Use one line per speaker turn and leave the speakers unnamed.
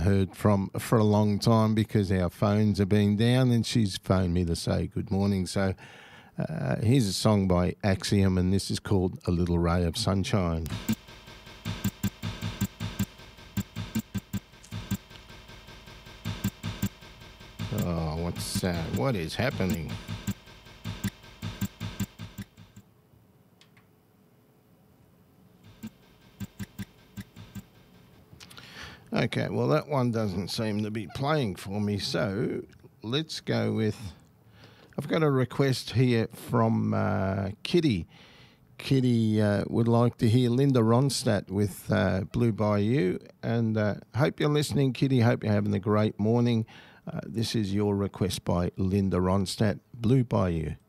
heard from for a long time because our phones have been down, and she's phoned me to say good morning. So here's a song by Axiom, and this is called A Little Ray of Sunshine. Oh, what is happening? Okay, well, that one doesn't seem to be playing for me, so let's go with... I've got a request here from Kitty. Kitty would like to hear Linda Ronstadt with Blue Bayou, and hope you're listening, Kitty. Hope you're having a great morning. This is your request by Linda Ronstadt, Blue Bayou.